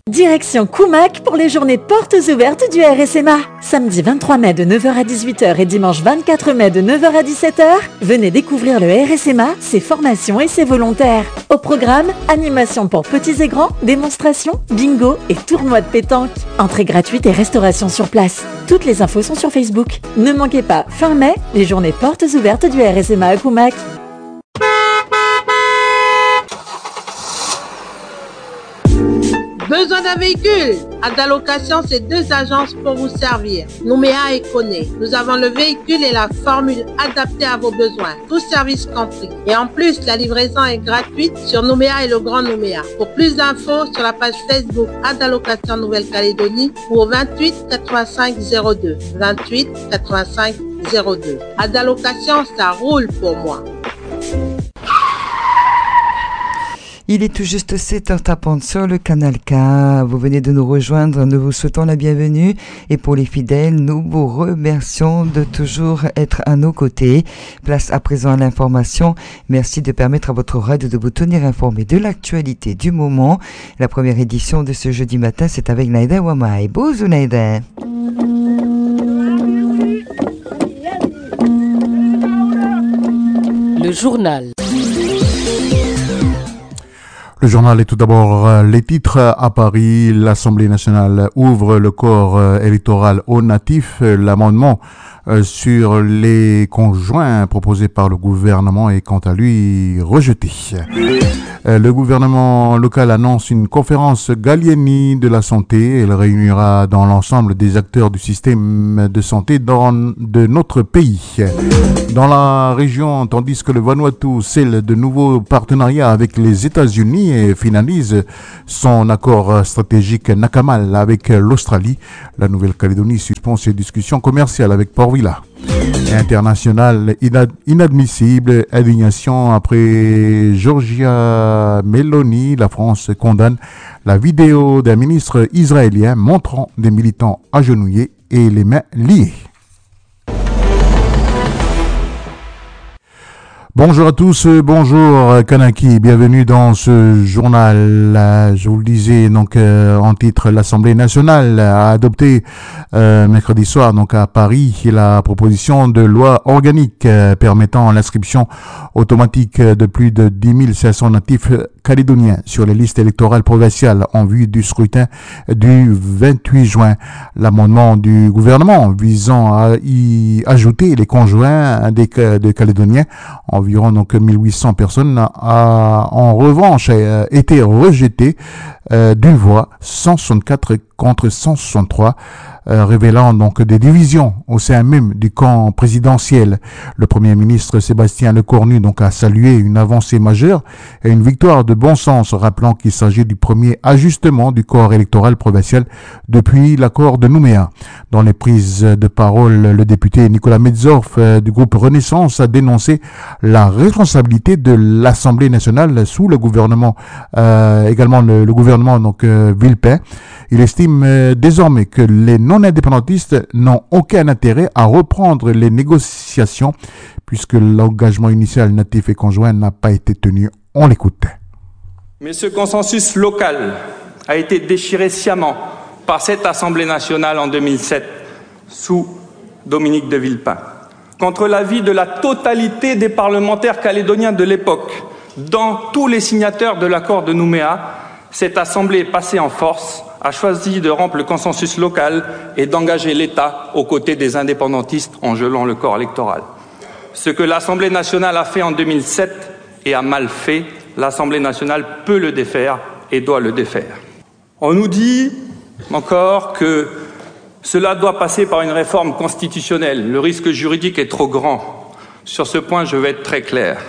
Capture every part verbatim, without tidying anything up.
Direction Koumak pour les journées portes ouvertes du R S M A. Samedi vingt-trois mai de neuf heures à dix-huit heures et dimanche vingt-quatre mai de neuf heures à dix-sept heures, venez découvrir le R S M A, ses formations et ses volontaires. Au programme, animation pour petits et grands, démonstrations, bingo et tournois de pétanque. Entrée gratuite et restauration sur place. Toutes les infos sont sur Facebook. Ne manquez pas, fin mai, les journées portes ouvertes du R S M A à Koumak. Besoin d'un véhicule? Adalocation, c'est deux agences pour vous servir. Nouméa et Koné. Nous avons le véhicule et la formule adaptée à vos besoins. Tout service compris. Et en plus, la livraison est gratuite sur Nouméa et le Grand Nouméa. Pour plus d'infos, sur la page Facebook Adalocation Nouvelle-Calédonie ou au vingt-huit quatre-vingt-cinq zéro deux. vingt-huit quatre-vingt-cinq zéro deux. Adalocation, ça roule pour moi. Il est tout juste sept heures tapante sur le canal K. Vous venez de nous rejoindre, nous vous souhaitons la bienvenue. Et pour les fidèles, nous vous remercions de toujours être à nos côtés. Place à présent à l'information. Merci de permettre à votre radio de vous tenir informé de l'actualité du moment. La première édition de ce jeudi matin, c'est avec Naïda Wamai. Bonjour Naïda. Le journal. Le journal est tout d'abord euh, les titres à Paris. L'Assemblée nationale ouvre le corps euh, électoral aux natifs. L'amendement euh, sur les conjoints proposé par le gouvernement est quant à lui rejeté. Euh, le gouvernement local annonce une conférence Gallieni de la santé. Elle réunira dans l'ensemble des acteurs du système de santé dans, de notre pays. Dans la région, tandis que le Vanuatu scelle de nouveaux partenariats avec les États-Unis et finalise son accord stratégique Nakamal avec l'Australie, la Nouvelle-Calédonie suspend ses discussions commerciales avec Port-Vila. International inad- inadmissible, indignation après Giorgia Meloni. La France condamne la vidéo d'un ministre israélien montrant des militants agenouillés et les mains liées. Bonjour à tous, bonjour Kanaki, bienvenue dans ce journal. Je vous le disais donc euh, en titre, l'Assemblée nationale a adopté euh, mercredi soir donc à Paris la proposition de loi organique euh, permettant l'inscription automatique de plus de dix mille cinq cents natifs calédoniens sur les listes électorales provinciales en vue du scrutin du vingt-huit juin. L'amendement du gouvernement visant à y ajouter les conjoints des, des Calédoniens, environ donc mille huit cents personnes, a en revanche été rejeté euh, d'une voix, cent soixante-quatre contre cent soixante-trois, euh, révélant donc des divisions au sein même du camp présidentiel. Le Premier ministre Sébastien Lecornu donc a salué une avancée majeure et une victoire de bon sens, rappelant qu'il s'agit du premier ajustement du corps électoral provincial depuis l'accord de Nouméa. Dans les prises de parole, le député Nicolas Metzorf euh, du groupe Renaissance a dénoncé la responsabilité de l'Assemblée nationale sous le gouvernement, euh, également le, le gouvernement donc euh, Villepin. Il estime euh, désormais que les non-indépendantistes n'ont aucun intérêt à reprendre les négociations puisque l'engagement initial natif et conjoint n'a pas été tenu. On l'écoute. Mais ce consensus local a été déchiré sciemment par cette Assemblée nationale en deux mille sept sous Dominique de Villepin. Contre l'avis de la totalité des parlementaires calédoniens de l'époque, dans tous les signataires de l'accord de Nouméa, cette Assemblée passée en force a choisi de rompre le consensus local et d'engager l'État aux côtés des indépendantistes en gelant le corps électoral. Ce que l'Assemblée nationale a fait en deux mille sept et a mal fait, l'Assemblée nationale peut le défaire et doit le défaire. On nous dit encore que cela doit passer par une réforme constitutionnelle. Le risque juridique est trop grand. Sur ce point, je vais être très clair.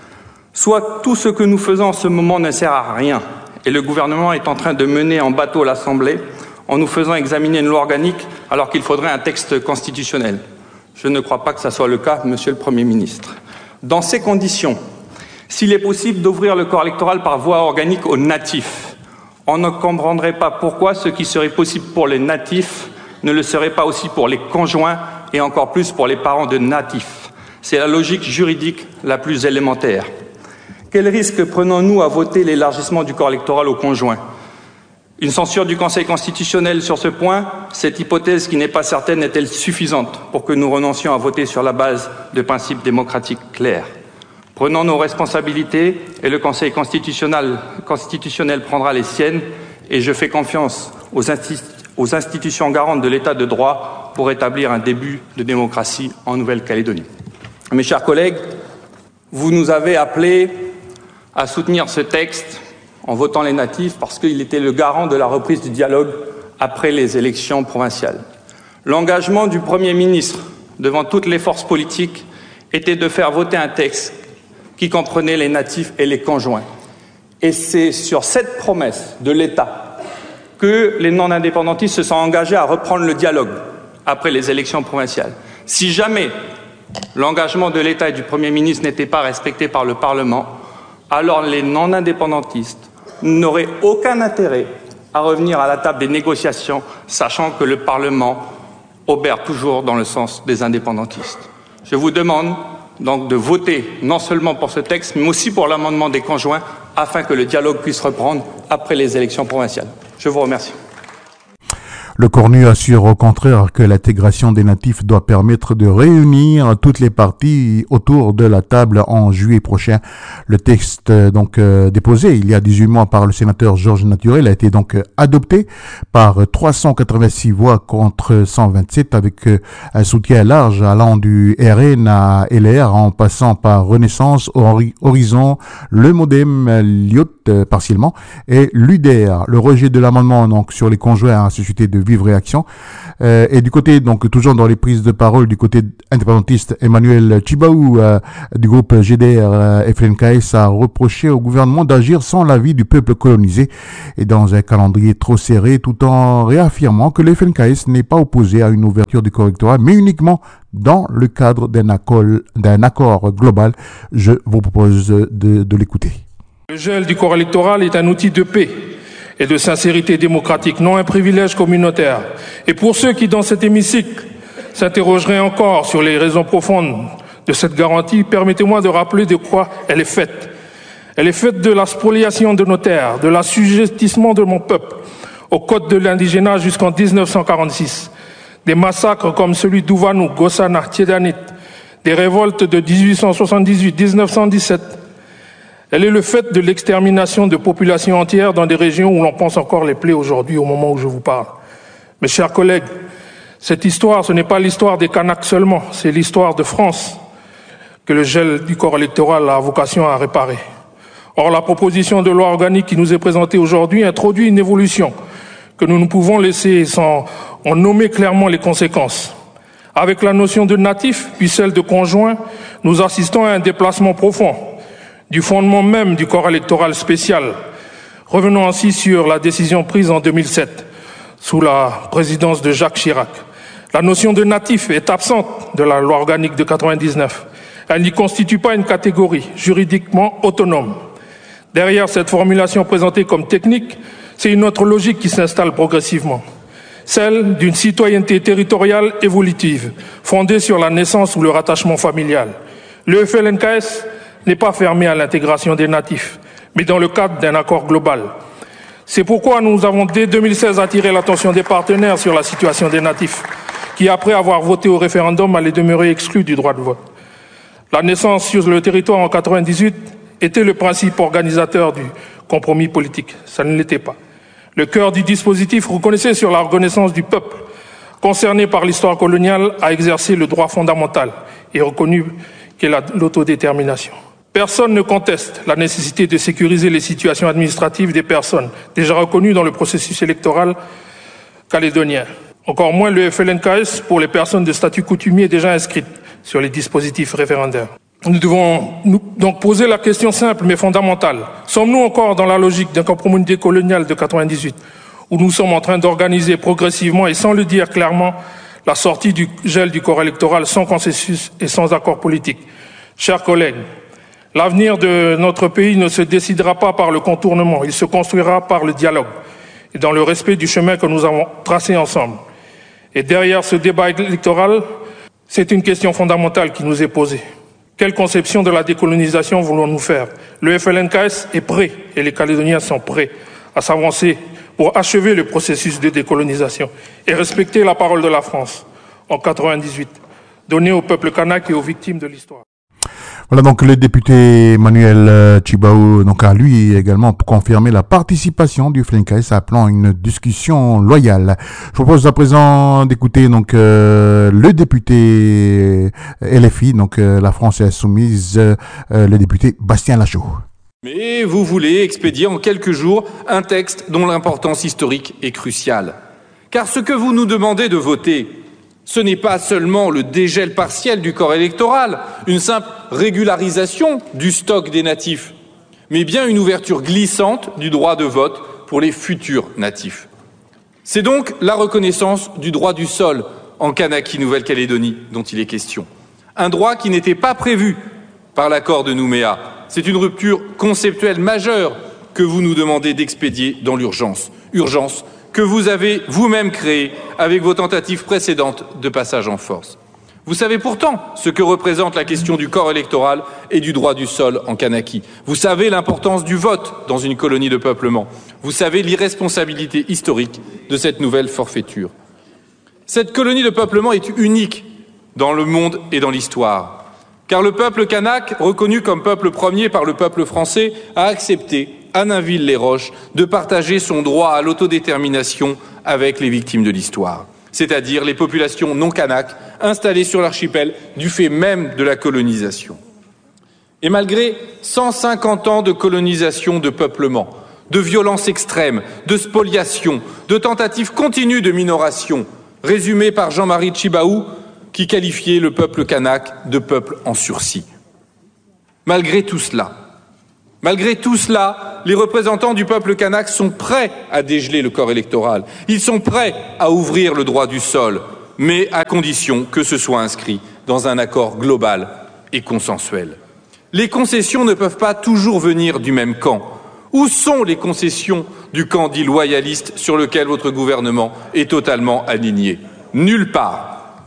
Soit tout ce que nous faisons en ce moment ne sert à rien, et le gouvernement est en train de mener en bateau l'Assemblée en nous faisant examiner une loi organique alors qu'il faudrait un texte constitutionnel. Je ne crois pas que ce soit le cas, Monsieur le Premier ministre. Dans ces conditions, s'il est possible d'ouvrir le corps électoral par voie organique aux natifs, on ne comprendrait pas pourquoi ce qui serait possible pour les natifs ne le serait pas aussi pour les conjoints et encore plus pour les parents de natifs. C'est la logique juridique la plus élémentaire. Quel risque prenons-nous à voter l'élargissement du corps électoral aux conjoints ? Une censure du Conseil constitutionnel sur ce point, cette hypothèse qui n'est pas certaine est-elle suffisante pour que nous renoncions à voter sur la base de principes démocratiques clairs? Prenons nos responsabilités et le Conseil constitutionnel, constitutionnel prendra les siennes et je fais confiance aux, insti- aux institutions garantes de l'état de droit pour établir un début de démocratie en Nouvelle-Calédonie. Mes chers collègues, vous nous avez appelés à soutenir ce texte en votant les natifs parce qu'il était le garant de la reprise du dialogue après les élections provinciales. L'engagement du Premier ministre devant toutes les forces politiques était de faire voter un texte qui comprenait les natifs et les conjoints. Et c'est sur cette promesse de l'État que les non-indépendantistes se sont engagés à reprendre le dialogue après les élections provinciales. Si jamais l'engagement de l'État et du Premier ministre n'était pas respecté par le Parlement, alors les non-indépendantistes n'auraient aucun intérêt à revenir à la table des négociations, sachant que le Parlement obère toujours dans le sens des indépendantistes. Je vous demande donc de voter non seulement pour ce texte, mais aussi pour l'amendement des conjoints, afin que le dialogue puisse reprendre après les élections provinciales. Je vous remercie. Le Cornu assure au contraire que l'intégration des natifs doit permettre de réunir toutes les parties autour de la table en juillet prochain. Le texte donc euh, déposé il y a dix-huit mois par le sénateur Georges Naturel a été donc euh, adopté par trois cent quatre-vingt-six voix contre cent vingt-sept avec euh, un soutien large allant du R N à L R en passant par Renaissance, Horizon, le Modem, l'I O T euh, partiellement et l'U D R. Le rejet de l'amendement donc sur les conjoints a suscité de vive réaction. Euh, et du côté, donc, toujours dans les prises de parole du côté indépendantiste, Emmanuel Chibaou euh, du groupe G D R euh, F L N K S a reproché au gouvernement d'agir sans l'avis du peuple colonisé et dans un calendrier trop serré, tout en réaffirmant que le F L N K S n'est pas opposé à une ouverture du corps électoral, mais uniquement dans le cadre d'un accord, d'un accord global. Je vous propose de, de l'écouter. Le gel du corps électoral est un outil de paix et de sincérité démocratique, non un privilège communautaire. Et pour ceux qui, dans cet hémicycle, s'interrogeraient encore sur les raisons profondes de cette garantie, permettez-moi de rappeler de quoi elle est faite. Elle est faite de la spoliation de nos terres, de l'assujettissement de mon peuple au code de l'indigénat jusqu'en dix-neuf cent quarante-six, des massacres comme celui d'Ouvanou, Gossana, Tiedanit, des révoltes de dix-huit cent soixante-dix-huit à dix-neuf cent dix-sept. Elle est le fait de l'extermination de populations entières dans des régions où l'on pense encore les plaies aujourd'hui au moment où je vous parle. Mes chers collègues, cette histoire, ce n'est pas l'histoire des Kanaks seulement, c'est l'histoire de France que le gel du corps électoral a vocation à réparer. Or, la proposition de loi organique qui nous est présentée aujourd'hui introduit une évolution que nous ne pouvons laisser sans en nommer clairement les conséquences. Avec la notion de natif, puis celle de conjoint, nous assistons à un déplacement profond du fondement même du corps électoral spécial. Revenons ainsi sur la décision prise en deux mille sept, sous la présidence de Jacques Chirac. La notion de natif est absente de la loi organique de quatre-vingt-dix-neuf. Elle n'y constitue pas une catégorie juridiquement autonome. Derrière cette formulation présentée comme technique, c'est une autre logique qui s'installe progressivement. Celle d'une citoyenneté territoriale évolutive, fondée sur la naissance ou le rattachement familial. Le F L N K S n'est pas fermé à l'intégration des natifs, mais dans le cadre d'un accord global. C'est pourquoi nous avons dès deux mille seize attiré l'attention des partenaires sur la situation des natifs, qui après avoir voté au référendum allaient demeurer exclus du droit de vote. La naissance sur le territoire en quatre-vingt-dix-huit était le principe organisateur du compromis politique. Ça ne l'était pas. Le cœur du dispositif reconnaissait sur la reconnaissance du peuple concerné par l'histoire coloniale à exercer le droit fondamental et reconnu qu'est l'autodétermination. Personne ne conteste la nécessité de sécuriser les situations administratives des personnes déjà reconnues dans le processus électoral calédonien. Encore moins le F L N K S pour les personnes de statut coutumier déjà inscrites sur les dispositifs référendaires. Nous devons nous donc poser la question simple mais fondamentale. Sommes-nous encore dans la logique d'un compromis décolonial de quatre-vingt-dix-huit, où nous sommes en train d'organiser progressivement et sans le dire clairement la sortie du gel du corps électoral sans consensus et sans accord politique? Chers collègues, l'avenir de notre pays ne se décidera pas par le contournement, il se construira par le dialogue et dans le respect du chemin que nous avons tracé ensemble. Et derrière ce débat électoral, c'est une question fondamentale qui nous est posée. Quelle conception de la décolonisation voulons-nous faire? Le F L N K S est prêt et les Calédoniens sont prêts à s'avancer pour achever le processus de décolonisation et respecter la parole de la France en quatre-vingt-dix-huit, donnée au peuple kanak et aux victimes de l'histoire. Voilà donc le député Emmanuel Tjibaou donc a lui également confirmé la participation du Flenkaes appelant une discussion loyale. Je propose à présent d'écouter donc euh, le député L F I donc euh, la France Insoumise, euh, le député Bastien Lachaud. Mais vous voulez expédier en quelques jours un texte dont l'importance historique est cruciale. Car ce que vous nous demandez de voter, ce n'est pas seulement le dégel partiel du corps électoral, une simple régularisation du stock des natifs, mais bien une ouverture glissante du droit de vote pour les futurs natifs. C'est donc la reconnaissance du droit du sol en Kanaki Nouvelle-Calédonie dont il est question. Un droit qui n'était pas prévu par l'accord de Nouméa. C'est une rupture conceptuelle majeure que vous nous demandez d'expédier dans l'urgence. Urgence que vous avez vous-même créée avec vos tentatives précédentes de passage en force. Vous savez pourtant ce que représente la question du corps électoral et du droit du sol en Kanaki. Vous savez l'importance du vote dans une colonie de peuplement. Vous savez l'irresponsabilité historique de cette nouvelle forfaiture. Cette colonie de peuplement est unique dans le monde et dans l'histoire. Car le peuple kanak, reconnu comme peuple premier par le peuple français, a accepté, à Nainville-les-Roches, de partager son droit à l'autodétermination avec les victimes de l'histoire, c'est-à-dire les populations non kanak installées sur l'archipel du fait même de la colonisation. Et malgré cent cinquante ans de colonisation de peuplement, de violences extrêmes, de spoliation, de tentatives continues de minoration, résumées par Jean-Marie Tjibaou, qui qualifiait le peuple kanak de peuple en sursis. Malgré tout cela, malgré tout cela, les représentants du peuple kanak sont prêts à dégeler le corps électoral. Ils sont prêts à ouvrir le droit du sol, mais à condition que ce soit inscrit dans un accord global et consensuel. Les concessions ne peuvent pas toujours venir du même camp. Où sont les concessions du camp dit loyaliste sur lequel votre gouvernement est totalement aligné? Nulle part.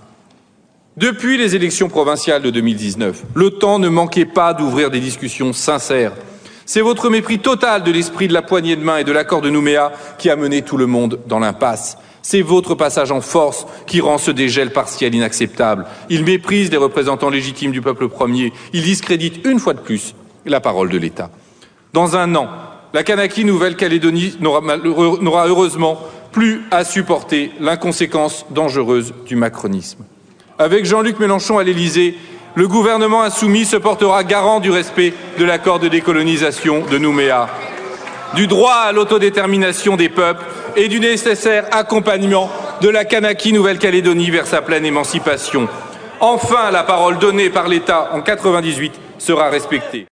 Depuis les élections provinciales de deux mille dix-neuf, le temps ne manquait pas d'ouvrir des discussions sincères. C'est votre mépris total de l'esprit de la poignée de main et de l'accord de Nouméa qui a mené tout le monde dans l'impasse. C'est votre passage en force qui rend ce dégel partiel inacceptable. Il méprise les représentants légitimes du peuple premier. Il discrédite une fois de plus la parole de l'État. Dans un an, la Kanaki Nouvelle-Calédonie n'aura heureusement plus à supporter l'inconséquence dangereuse du macronisme. Avec Jean-Luc Mélenchon à l'Élysée, le gouvernement insoumis se portera garant du respect de l'accord de décolonisation de Nouméa, du droit à l'autodétermination des peuples et du nécessaire accompagnement de la Kanaki Nouvelle-Calédonie vers sa pleine émancipation. Enfin, la parole donnée par l'État en quatre-vingt-dix-huit sera respectée.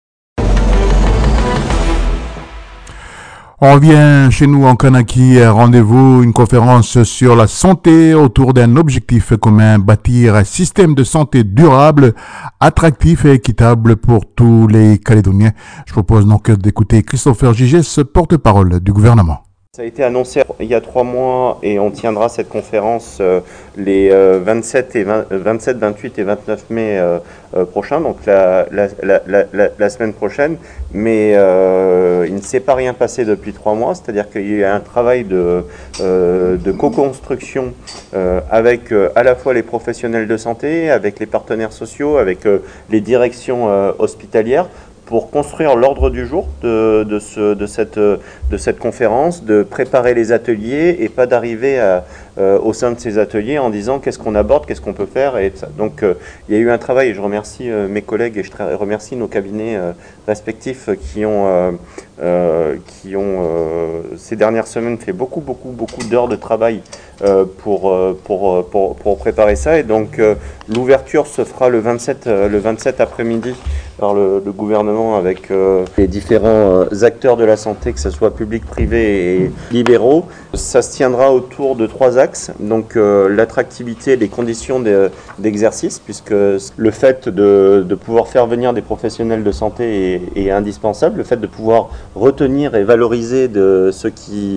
On revient chez nous en Kanaki, rendez-vous, une conférence sur la santé autour d'un objectif commun, bâtir un système de santé durable, attractif et équitable pour tous les Calédoniens. Je propose donc d'écouter Christopher Gigès, porte-parole du gouvernement. Ça a été annoncé il y a trois mois et on tiendra cette conférence euh, les euh, vingt-sept, et vingt, vingt-sept, vingt-huit et vingt-neuf mai euh, euh, prochains, donc la, la, la, la, la semaine prochaine. Mais euh, il ne s'est pas rien passé depuis trois mois, c'est-à-dire qu'il y a eu un travail de, euh, de co-construction euh, avec euh, à la fois les professionnels de santé, avec les partenaires sociaux, avec euh, les directions euh, hospitalières, pour construire l'ordre du jour de, de, ce, de, cette, de cette conférence, de préparer les ateliers et pas d'arriver à, euh, au sein de ces ateliers en disant qu'est-ce qu'on aborde, qu'est-ce qu'on peut faire. Et ça. Donc euh, il y a eu un travail et je remercie euh, mes collègues et je remercie nos cabinets euh, respectifs qui ont, euh, euh, qui ont euh, ces dernières semaines fait beaucoup, beaucoup, beaucoup d'heures de travail euh, pour, euh, pour, pour, pour préparer ça. Et donc euh, l'ouverture se fera le vingt-sept, euh, le vingt-sept après-midi par le, le gouvernement avec euh, les différents euh, acteurs de la santé, que ce soit public, privé et libéraux. Ça se tiendra autour de trois axes, donc euh, l'attractivité, les conditions de, d'exercice, puisque le fait de, de pouvoir faire venir des professionnels de santé est, est indispensable, le fait de pouvoir retenir et valoriser de ceux qui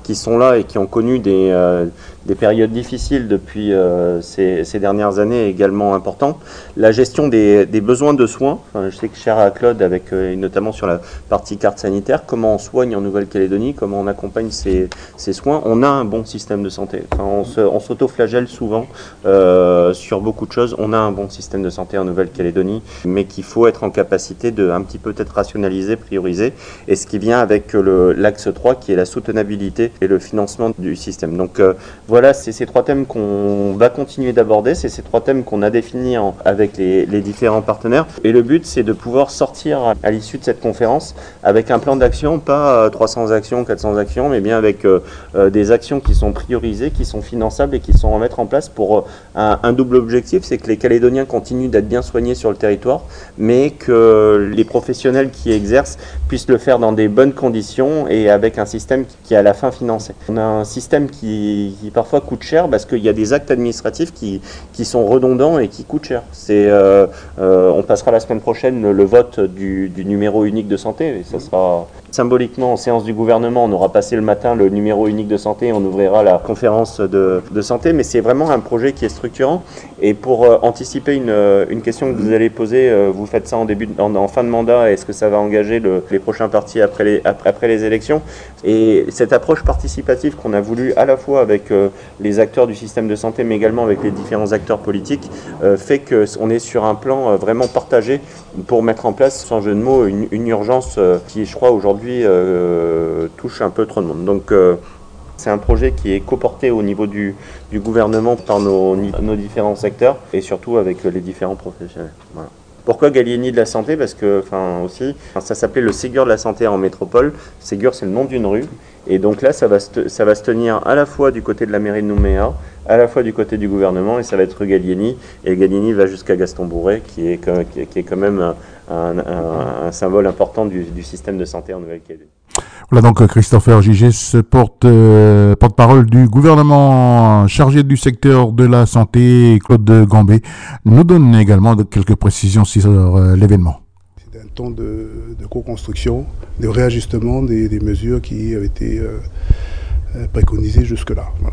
qui sont là et qui ont connu des, euh, des périodes difficiles depuis euh, ces, ces dernières années est également important. La gestion des, des besoins de soins, enfin, je sais que cher à Claude, avec, euh, notamment sur la partie carte sanitaire, comment on soigne en Nouvelle-Calédonie, comment on accompagne ces, ces soins. On a un bon système de santé. Enfin, on, se, on s'auto-flagelle souvent euh, sur beaucoup de choses. On a un bon système de santé en Nouvelle-Calédonie, mais qu'il faut être en capacité de un petit peu peut-être rationaliser, prioriser, et ce qui vient avec le, l'axe trois qui est la soutenabilité et le financement du système. Donc euh, voilà, c'est ces trois thèmes qu'on va continuer d'aborder, c'est ces trois thèmes qu'on a définis en, avec les, les différents partenaires, et le but c'est de pouvoir sortir à, à l'issue de cette conférence avec un plan d'action, pas euh, trois cents actions, quatre cents actions, mais bien avec euh, euh, des actions qui sont priorisées, qui sont finançables et qui sont à mettre en place pour euh, un, un double objectif, c'est que les Calédoniens continuent d'être bien soignés sur le territoire, mais que les professionnels qui exercent puissent le faire dans des bonnes conditions et avec un système qui est à la fin financé. On a un système qui, qui parfois coûte cher parce qu'il y a des actes administratifs qui, qui sont redondants et qui coûtent cher. C'est, euh, euh, on passera la semaine prochaine le, le vote du, du numéro unique de santé, et ça sera symboliquement en séance du gouvernement. On aura passé le matin le numéro unique de santé et on ouvrira la conférence de, de santé, mais c'est vraiment un projet qui est structurant. Et pour euh, anticiper une, une question que vous allez poser, euh, vous faites ça en, début, en, en fin de mandat, est-ce que ça va engager le, les prochains partis après les, après, après les élections? Et cette approche participative qu'on a voulu à la fois avec euh, les acteurs du système de santé, mais également avec les différents acteurs politiques, euh, fait qu'on est sur un plan euh, vraiment partagé pour mettre en place, sans jeu de mots, une, une urgence euh, qui, je crois, aujourd'hui euh, touche un peu trop de monde. Donc, euh, c'est un projet qui est coporté au niveau du, du gouvernement par nos, nos différents secteurs et surtout avec les différents professionnels. Voilà. Pourquoi Gallieni de la santé? Parce que, enfin aussi, ça s'appelait le Ségur de la santé en métropole. Ségur, c'est le nom d'une rue. Et donc là, ça va, se, ça va se tenir à la fois du côté de la mairie de Nouméa, à la fois du côté du gouvernement, et ça va être rue Gallieni. Et Gallieni va jusqu'à Gaston Bourret, qui est, qui est, qui est quand même un, un, un, un symbole important du, du système de santé en Nouvelle-Calédonie. Voilà donc Christopher Gigès, porte, euh, porte-parole du gouvernement chargé du secteur de la santé, Claude Gambé, nous donne également de quelques précisions sur euh, l'événement. C'est un temps de, de co-construction, de réajustement des, des mesures qui avaient été euh, préconisées jusque-là. Voilà.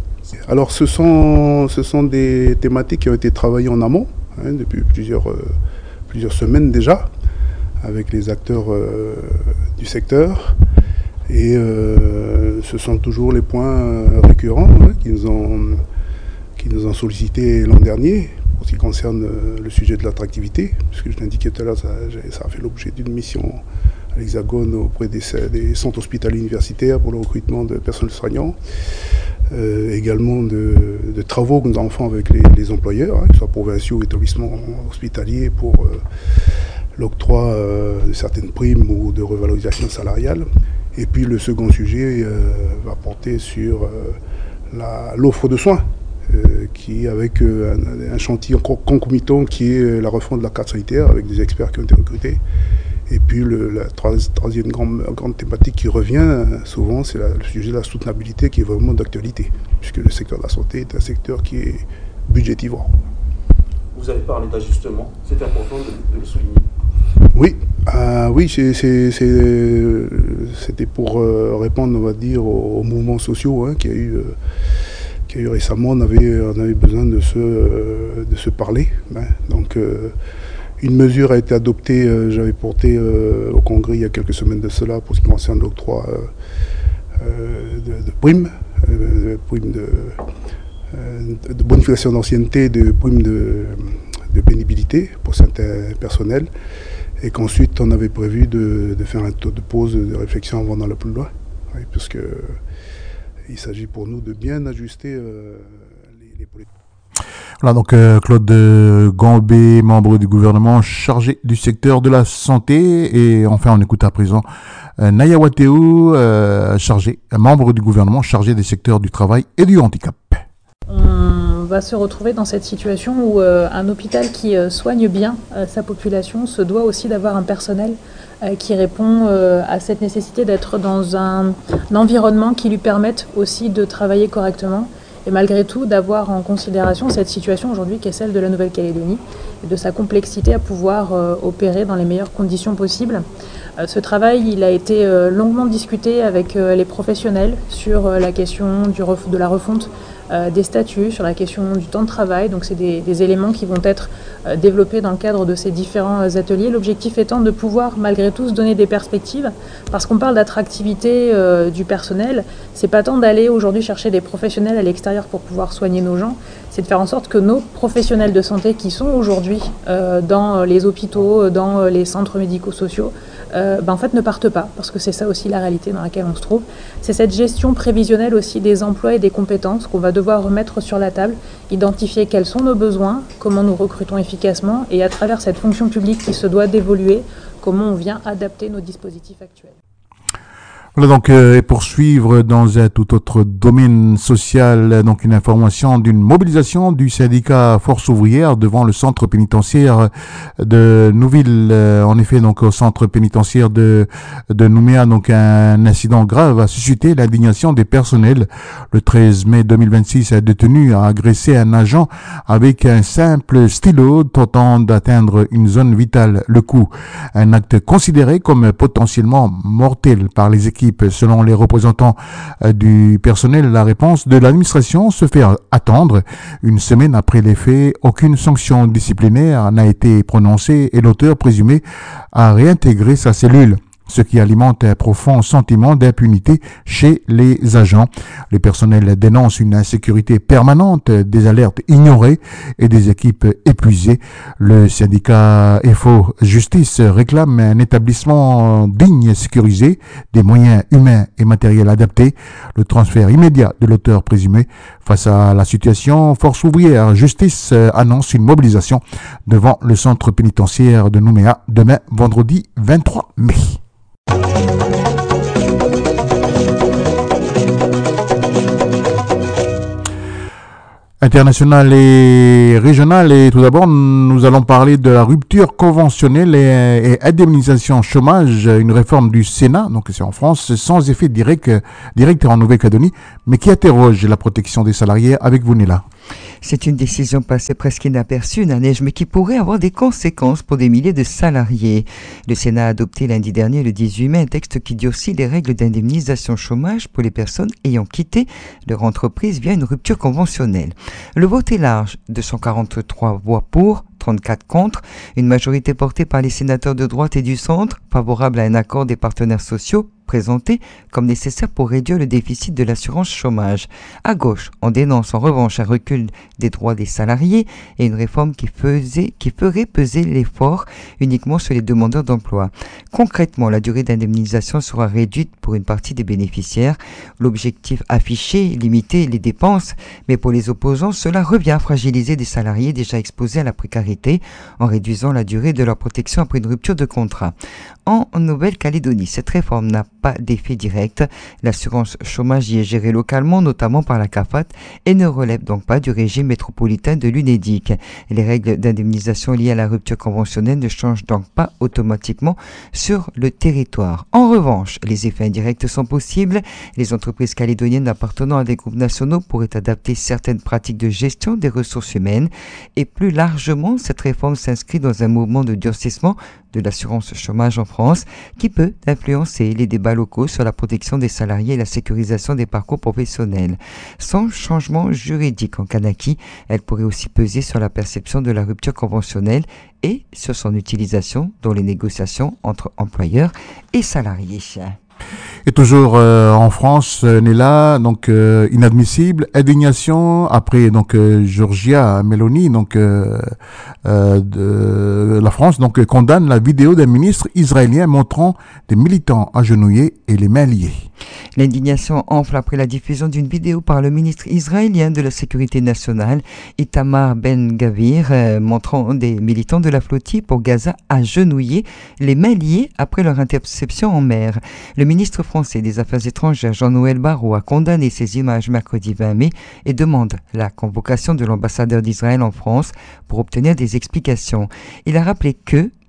Alors ce sont, ce sont des thématiques qui ont été travaillées en amont, hein, depuis plusieurs, euh, plusieurs semaines déjà, avec les acteurs euh, du secteur. Et euh, ce sont toujours les points euh, récurrents hein, qui, nous ont, qui nous ont sollicité l'an dernier pour ce qui concerne euh, le sujet de l'attractivité. Puisque je l'indiquais tout à l'heure, ça, ça a fait l'objet d'une mission à l'Hexagone auprès des, des centres hospitaliers universitaires pour le recrutement de personnel soignant. Euh, également de, de travaux que nous avons fait avec les, les employeurs, hein, que ce soit provinciaux ou établissements hospitaliers, pour euh, l'octroi euh, de certaines primes ou de revalorisation salariale. Et puis le second sujet euh, va porter sur euh, la, l'offre de soins, euh, qui avec euh, un, un chantier encore concomitant qui est la refonte de la carte sanitaire avec des experts qui ont été recrutés. Et puis le, la troisième grande, grande thématique qui revient souvent, c'est la, le sujet de la soutenabilité qui est vraiment d'actualité, puisque le secteur de la santé est un secteur qui est budgétivore. Vous avez parlé d'ajustement, c'est important de, de le souligner. Oui, euh, oui c'est, c'est, c'est, c'était pour euh, répondre, on va dire, aux, aux mouvements sociaux hein, qu'il y a eu, euh, qu'il y a eu récemment. On avait, on avait besoin de se, euh, de se parler. Hein, donc, euh, une mesure a été adoptée, euh, j'avais porté euh, au Congrès il y a quelques semaines de cela pour ce qui concerne l'octroi euh, euh, de, de primes, euh, de, primes de, euh, de bonification d'ancienneté, de primes de, de pénibilité pour certains personnels. Et qu'ensuite on avait prévu de, de faire un taux de pause de réflexion avant d'aller plus loin, oui, puisque il s'agit pour nous de bien ajuster euh, les, les politiques. Voilà donc euh, Claude Gambé, membre du gouvernement chargé du secteur de la santé, et enfin on écoute à présent euh, Naya Wateou, euh, chargé, membre du gouvernement chargé des secteurs du travail et du handicap. On va se retrouver dans cette situation où euh, un hôpital qui euh, soigne bien euh, sa population se doit aussi d'avoir un personnel euh, qui répond euh, à cette nécessité d'être dans un, un environnement qui lui permette aussi de travailler correctement et malgré tout d'avoir en considération cette situation aujourd'hui qui est celle de la Nouvelle-Calédonie et de sa complexité à pouvoir euh, opérer dans les meilleures conditions possibles. Euh, ce travail, il a été euh, longuement discuté avec euh, les professionnels sur euh, la question du ref- de la refonte euh, des statuts, sur la question du temps de travail. Donc c'est des, des éléments qui vont être euh, développés dans le cadre de ces différents euh, ateliers. L'objectif étant de pouvoir malgré tout se donner des perspectives, parce qu'on parle d'attractivité euh, du personnel. C'est pas tant d'aller aujourd'hui chercher des professionnels à l'extérieur pour pouvoir soigner nos gens, c'est de faire en sorte que nos professionnels de santé qui sont aujourd'hui euh, dans les hôpitaux, dans les centres médico-sociaux, euh, ben en fait ne partent pas, parce que c'est ça aussi la réalité dans laquelle on se trouve. C'est cette gestion prévisionnelle aussi des emplois et des compétences qu'on va devoir remettre sur la table, identifier quels sont nos besoins, comment nous recrutons efficacement, et à travers cette fonction publique qui se doit d'évoluer, comment on vient adapter nos dispositifs actuels. Voilà donc euh, et poursuivre dans un tout autre domaine social, donc une information d'une mobilisation du syndicat Force ouvrière devant le centre pénitentiaire de Nouville. Euh, en effet, donc au centre pénitentiaire de de Nouméa, donc un incident grave a suscité l'indignation des personnels. Le treize mai deux mille vingt-six, un détenu a agressé un agent avec un simple stylo tentant d'atteindre une zone vitale. Le coup, un acte considéré comme potentiellement mortel par les équipes. Selon les représentants du personnel, la réponse de l'administration se fait attendre. Une semaine après les faits, aucune sanction disciplinaire n'a été prononcée et l'auteur présumé a réintégré sa cellule, ce qui alimente un profond sentiment d'impunité chez les agents. Le personnel dénonce une insécurité permanente, des alertes ignorées et des équipes épuisées. Le syndicat F O Justice réclame un établissement digne et sécurisé, des moyens humains et matériels adaptés, le transfert immédiat de l'auteur présumé. Face à la situation, Force ouvrière Justice annonce une mobilisation devant le centre pénitentiaire de Nouméa demain, vendredi vingt-trois mai. International et régional, et tout d'abord nous allons parler de la rupture conventionnelle et, et indemnisation chômage, une réforme du Sénat, donc c'est en France, sans effet direct, direct en Nouvelle-Calédonie, mais qui interroge la protection des salariés. Avec vous, Néla. C'est une décision passée presque inaperçue, Nanège, mais qui pourrait avoir des conséquences pour des milliers de salariés. Le Sénat a adopté lundi dernier, le dix-huit mai, un texte qui durcit les règles d'indemnisation chômage pour les personnes ayant quitté leur entreprise via une rupture conventionnelle. Le vote est large, deux cent quarante-trois voix pour, trente-quatre contre, une majorité portée par les sénateurs de droite et du centre, favorable à un accord des partenaires sociaux, présenté comme nécessaire pour réduire le déficit de l'assurance chômage. À gauche, on dénonce en revanche un recul des droits des salariés et une réforme qui, faisait, qui ferait peser l'effort uniquement sur les demandeurs d'emploi. Concrètement, la durée d'indemnisation sera réduite pour une partie des bénéficiaires. L'objectif affiché, limiter les dépenses, mais pour les opposants, cela revient à fragiliser des salariés déjà exposés à la précarité en réduisant la durée de leur protection après une rupture de contrat. En Nouvelle-Calédonie, cette réforme n'a pas d'effet direct. L'assurance chômage y est gérée localement, notamment par la CAFAT, et ne relève donc pas du régime métropolitain de l'UNEDIC. Les règles d'indemnisation liées à la rupture conventionnelle ne changent donc pas automatiquement sur le territoire. En revanche, les effets indirects sont possibles. Les entreprises calédoniennes appartenant à des groupes nationaux pourraient adapter certaines pratiques de gestion des ressources humaines. Et plus largement, cette réforme s'inscrit dans un mouvement de durcissement de l'assurance chômage en France qui peut influencer les débats locaux sur la protection des salariés et la sécurisation des parcours professionnels. Sans changement juridique en Kanaki, elle pourrait aussi peser sur la perception de la rupture conventionnelle et sur son utilisation dans les négociations entre employeurs et salariés. Et toujours euh, en France, euh, Néla, donc euh, inadmissible, indignation après donc euh, Giorgia Meloni, donc euh, euh, de la France, donc euh, condamne la vidéo d'un ministre israélien montrant des militants agenouillés et les mains liées. L'indignation enfle après la diffusion d'une vidéo par le ministre israélien de la Sécurité nationale, Itamar Ben-Gavir, euh, montrant des militants de la flottille pour Gaza agenouillés, les mains liées après leur interception en mer. Le ministre français des Affaires étrangères, Jean-Noël Barrot, a condamné ces images mercredi vingt mai et demande la convocation de l'ambassadeur d'Israël en France pour obtenir des explications. Il a rappelé que,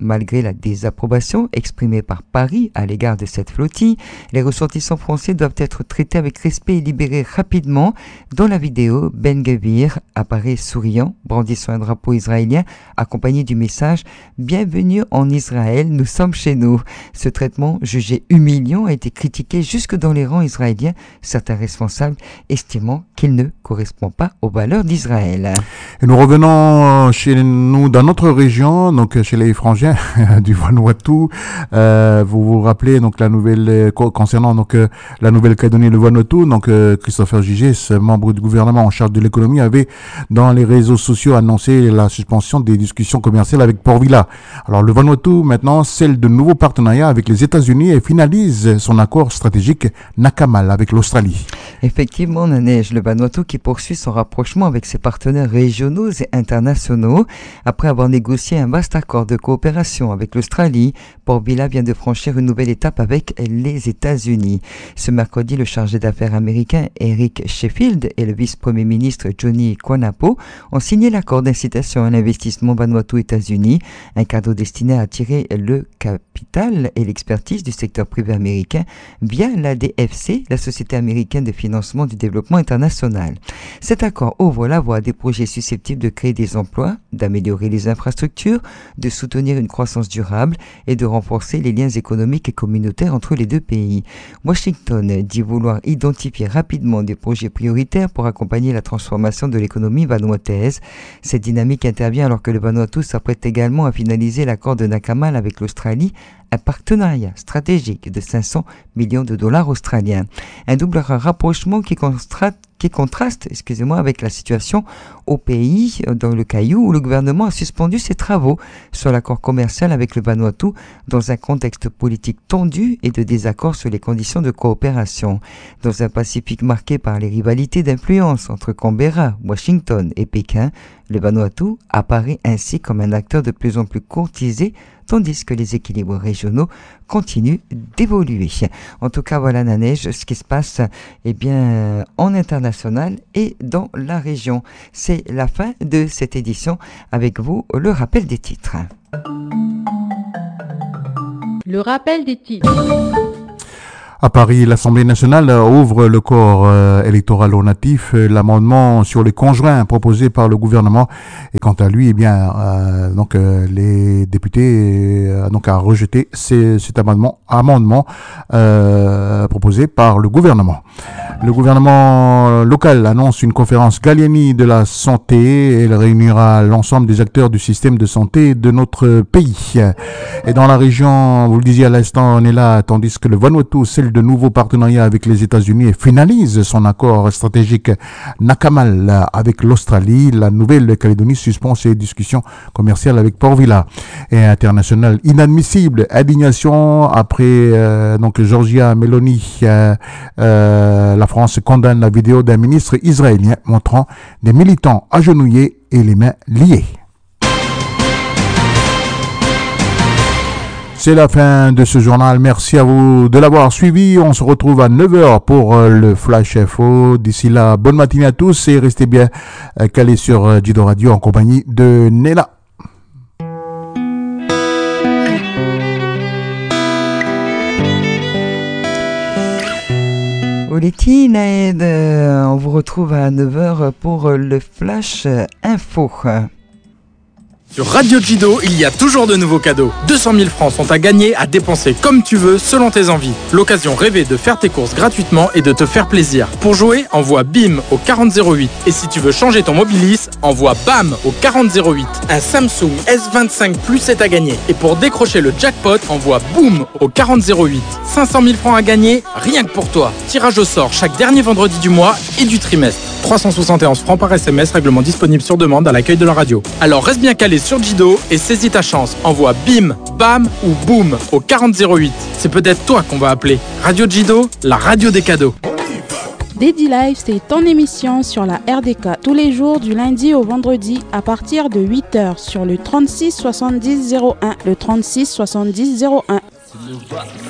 Malgré la désapprobation exprimée par Paris à l'égard de cette flottille, les ressortissants français doivent être traités avec respect et libérés rapidement. Dans la vidéo, Ben Gvir apparaît souriant, brandissant un drapeau israélien, accompagné du message « Bienvenue en Israël, nous sommes chez nous ». Ce traitement, jugé humiliant, a été critiqué jusque dans les rangs israéliens, certains responsables estimant qu'il ne correspond pas aux valeurs d'Israël. Et nous revenons chez nous dans notre région, donc chez les frangins du Vanuatu. Euh, vous vous rappelez donc la nouvelle concernant donc euh, la Nouvelle-Calédonie et le Vanuatu. Donc euh, Christopher Gigès, membre du gouvernement en charge de l'économie, avait dans les réseaux sociaux annoncé la suspension des discussions commerciales avec Port-Vila. Alors le Vanuatu maintenant scelle de nouveaux partenariats avec les États-Unis et finalise son accord stratégique Nakamal avec l'Australie. Effectivement, Nanej, le Vanuatu qui poursuit son rapprochement avec ses partenaires régionaux et internationaux. Après avoir négocié un vaste accord de coopération avec l'Australie, Port-Vila vient de franchir une nouvelle étape avec les États-Unis. Ce mercredi, le chargé d'affaires américain Eric Sheffield et le vice-premier ministre Johnny Quanapo ont signé l'accord d'incitation à l'investissement Vanuatu-États-Unis, un cadeau destiné à attirer le capital et l'expertise du secteur privé américain via l'A D F C, la Société américaine de financement du développement international. Cet accord ouvre la voie à des projets susceptibles de créer des emplois, d'améliorer les infrastructures, de soutenir une croissance durable et de renforcer les liens économiques et communautaires entre les deux pays. Washington dit vouloir identifier rapidement des projets prioritaires pour accompagner la transformation de l'économie vanuataise. Cette dynamique intervient alors que le Vanuatu s'apprête également à finaliser l'accord de Nakamal avec l'Australie, un partenariat stratégique de cinq cents millions de dollars australiens. Un double rapprochement qui contraste, qui contraste excusez-moi, avec la situation au pays, dans le Caillou, où le gouvernement a suspendu ses travaux sur l'accord commercial avec le Vanuatu dans un contexte politique tendu et de désaccord sur les conditions de coopération. Dans un Pacifique marqué par les rivalités d'influence entre Canberra, Washington et Pékin, le Vanuatu apparaît ainsi comme un acteur de plus en plus courtisé, tandis que les équilibres régionaux continuent d'évoluer. En tout cas, voilà, Nanej, ce qui se passe eh bien, en international et dans la région. C'est la fin de cette édition. Avec vous, le rappel des titres. Le rappel des titres. À Paris, l'Assemblée nationale ouvre le corps euh, électoral au natif. L'amendement sur les conjoints proposé par le gouvernement et quant à lui, eh bien, euh, donc euh, les députés euh, donc a rejeté ces, cet amendement, amendement euh, proposé par le gouvernement. Le gouvernement local annonce une conférence Gallieni de la santé. Elle réunira l'ensemble des acteurs du système de santé de notre pays. Et dans la région, vous le disiez à l'instant, on est là, tandis que le Vanuatu scelle de nouveaux partenariats avec les États-Unis et finalise son accord stratégique Nakamal avec l'Australie. La Nouvelle-Calédonie suspend ses discussions commerciales avec Port-Vila. Et international inadmissible, indignation après euh, donc Georgia Meloni. Euh, euh, la France condamne la vidéo d'un ministre israélien montrant des militants agenouillés et les mains liées. C'est la fin de ce journal. Merci à vous de l'avoir suivi. On se retrouve à neuf heures pour le Flash Info. D'ici là, bonne matinée à tous et restez bien calés sur Jido Radio en compagnie de Nela. Oleti, Naed, on vous retrouve à neuf heures pour le Flash Info. Sur Radio Jido, il y a toujours de nouveaux cadeaux. deux cent mille francs sont à gagner, à dépenser comme tu veux, selon tes envies. L'occasion rêvée de faire tes courses gratuitement et de te faire plaisir. Pour jouer, envoie BIM au quarante zéro huit. Et si tu veux changer ton Mobilis, envoie BAM au quarante zéro huit. Un Samsung S vingt-cinq Plus est à gagner. Et pour décrocher le jackpot, envoie BOOM au quarante zéro huit. cinq cent mille francs à gagner, rien que pour toi. Tirage au sort chaque dernier vendredi du mois et du trimestre. trois cent soixante et onze francs par S M S, règlement disponible sur demande à l'accueil de la radio. Alors reste bien calé sur Jido et saisis ta chance. Envoie BIM, BAM ou BOOM au quarante zéro huit. C'est peut-être toi qu'on va appeler. Radio Jido, la radio des cadeaux. Daddy Live, c'est ton émission sur la R D K tous les jours du lundi au vendredi à partir de huit heures sur le trente-six soixante-dix zéro un. Le trente-six soixante-dix zéro un.